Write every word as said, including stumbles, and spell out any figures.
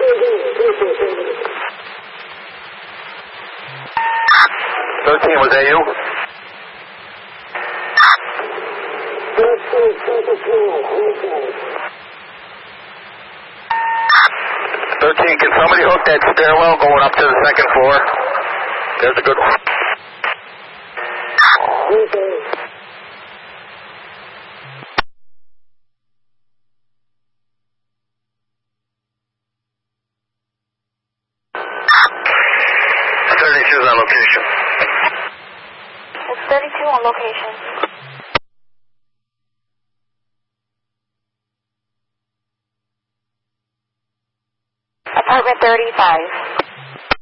thirteen, was that you? thirteen, can somebody hook that stairwell going up to the second floor? There's a good one. thirty-two's on location. It's thirty-two on location. Apartment thirty-five.